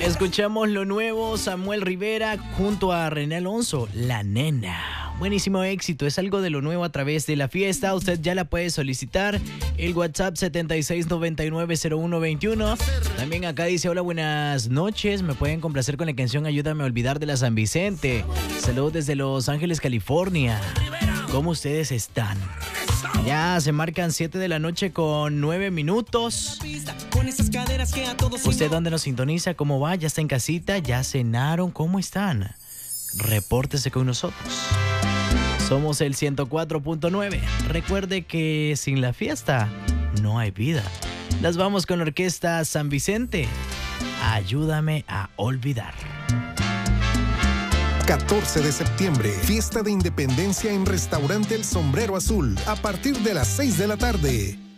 Escuchamos lo nuevo, Samuel Rivera junto a René Alonso, La Nena. Buenísimo éxito, es algo de lo nuevo a través de la fiesta. Usted ya la puede solicitar. El WhatsApp 76990121. También acá dice: hola, buenas noches. Me pueden complacer con la canción Ayúdame a olvidar de la San Vicente. Saludos desde Los Ángeles, California. ¿Cómo ustedes están? Ya se marcan 7 de la noche con 9 minutos. ¿Usted dónde nos sintoniza? ¿Cómo va? ¿Ya está en casita? ¿Ya cenaron? ¿Cómo están? Repórtese con nosotros. Somos el 104.9. Recuerde que sin la fiesta no hay vida. Las vamos con la orquesta San Vicente. Ayúdame a olvidar. 14 de septiembre, fiesta de independencia en Restaurante El Sombrero Azul, a partir de las 6 de la tarde.